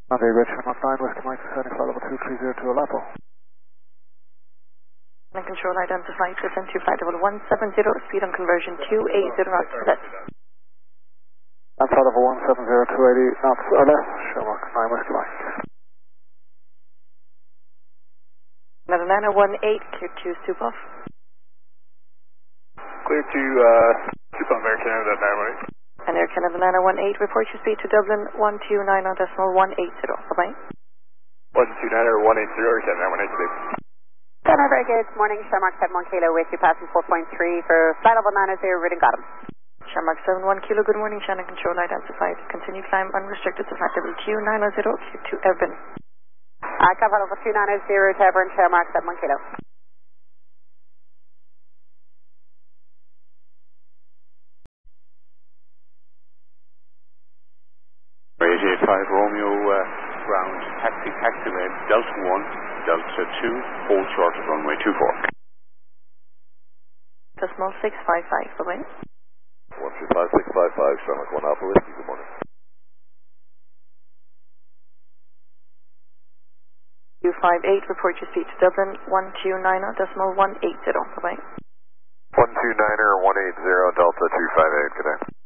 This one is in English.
Monday, Rich, Mark 9, Whiskey Mike, descending flight level 2302 Alapo. And control identified, descend to flight level 170, speed on conversion 280 knots or less. And flight level 170, 280 knots or less, Shamrock 9, Whiskey Mike. Nana 18, clear to soup off. Clear to soup off Air Canada, Nana 18. And Air Canada Nana 18, report your speed to Dublin 129.180. Bye-bye. 129 or 180, Air Canada Nana 18. Gunner, very good. Morning, Shamrock 71 Kilo with you, passing 4.3 for flight level 90, reading bottom. Shamrock 71 Kilo, good morning, Shannon control identified. Continue climb unrestricted to flight level 290, clear to Evan. Flight level 290 to Evan, Shamrock 71 Kilo. J5 Romeo ground taxiway Delta 1, Delta 2, hold short of runway 24. Decimal 655, bye-bye. 135, 655, Shamrock 1 Alpha Whiskey, good morning. 258, report your speed to Dublin 129.180, bye-bye. 129er 180, Delta 258, good day.